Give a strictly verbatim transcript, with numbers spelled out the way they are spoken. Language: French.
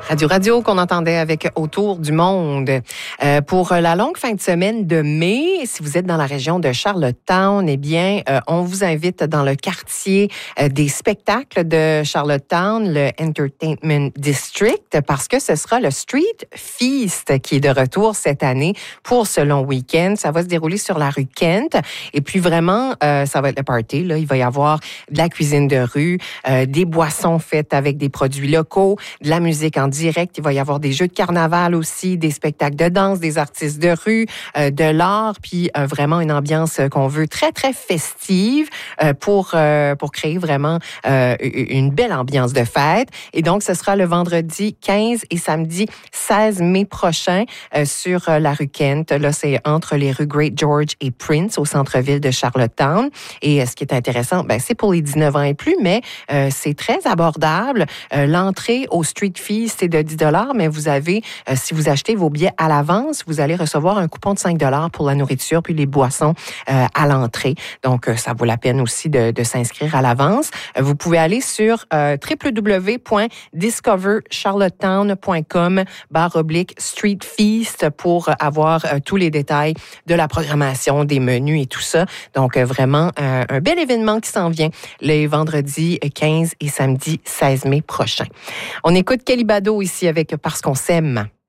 Radio Radio qu'on entendait avec Autour du monde. Euh, pour la longue fin de semaine de mai, si vous êtes dans la région de Charlottetown, eh bien, euh, on vous invite dans le quartier euh, des spectacles de Charlottetown, le Entertainment District, parce que ce sera le Street Feast qui est de retour cette année pour ce long week-end. Ça va se dérouler sur la rue Kent. Et puis vraiment, euh, ça va être le party. Là. Il va y avoir de la cuisine de rue, euh, des boissons faites avec des produits locaux, de la musique en direct. Il va y avoir des jeux de carnaval aussi, des spectacles de danse, des artistes de rue, euh, de l'art, puis euh, vraiment une ambiance qu'on veut très, très festive euh, pour, euh, pour créer vraiment euh, une belle ambiance de fête. Et donc, ce sera le vendredi quinze et samedi seize mai prochain euh, sur euh, la rue Kent. Là, c'est entre les rues Great George et Prince au centre-ville de Charlottetown. Et euh, ce qui est intéressant, ben, c'est pour les dix-neuf ans et plus, mais euh, c'est très abordable. Euh, l'entrée au Street Feast, c'est de dix dollars, mais vous avez, euh, si vous achetez vos billets à l'avance, vous allez recevoir un coupon de cinq dollars pour la nourriture puis les boissons euh, à l'entrée. Donc, euh, ça vaut la peine aussi de, de s'inscrire à l'avance. Euh, vous pouvez aller sur euh, w w w point discover charlottetown point com barre oblique Street Feast pour avoir euh, tous les détails de la programmation, des menus et tout ça. Donc, euh, vraiment, euh, un bel événement qui s'en vient les vendredis quinze et samedi seize mai prochains. On écoute Kelly Bado ici avec Parce qu'on s'aime.